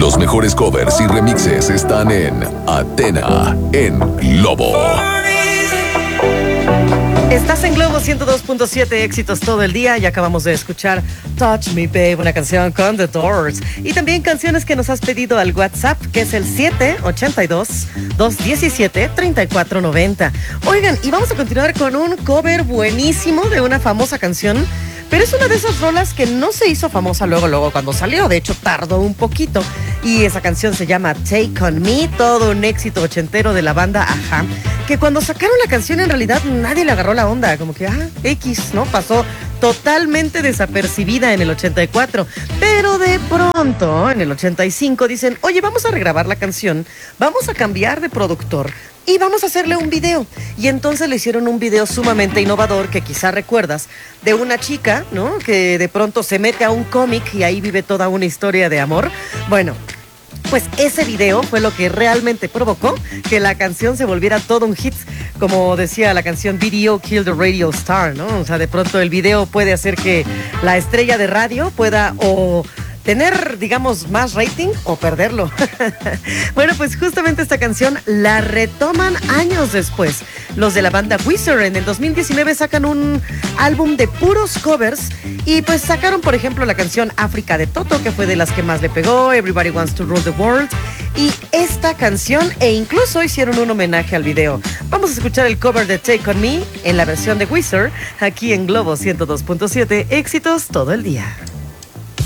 Los mejores covers y remixes están en Athena, en Globo. Estás en Globo 102.7, éxitos todo el día. Y acabamos de escuchar Touch Me Babe, una canción con The Doors. Y también canciones que nos has pedido al WhatsApp, que es el 782-217-3490. Oigan, y vamos a continuar con un cover buenísimo de una famosa canción. Pero es una de esas rolas que no se hizo famosa luego cuando salió. De hecho, tardó un poquito. Y esa canción se llama Take On Me, todo un éxito ochentero de la banda Ajá. Que cuando sacaron la canción en realidad nadie le agarró la onda. Como que, X, ¿no? Pasó totalmente desapercibida en el 84. Pero de pronto, en el 85, dicen, oye, vamos a regrabar la canción. Vamos a cambiar de productor. Y vamos a hacerle un video. Y entonces le hicieron un video sumamente innovador que quizá recuerdas, de una chica, ¿no? Que de pronto se mete a un cómic y ahí vive toda una historia de amor. Bueno, pues ese video fue lo que realmente provocó que la canción se volviera todo un hit. Como decía la canción, Video Killed the Radio Star, ¿no? O sea, de pronto el video puede hacer que la estrella de radio pueda o tener, digamos, más rating o perderlo. Bueno, pues justamente esta canción la retoman años después. Los de la banda Weezer en el 2019 sacan un álbum de puros covers y pues sacaron, por ejemplo, la canción África de Toto, que fue de las que más le pegó, Everybody Wants to Rule the World, y esta canción, e incluso hicieron un homenaje al video. Vamos a escuchar el cover de Take On Me en la versión de Weezer, aquí en Globo 102.7, éxitos todo el día.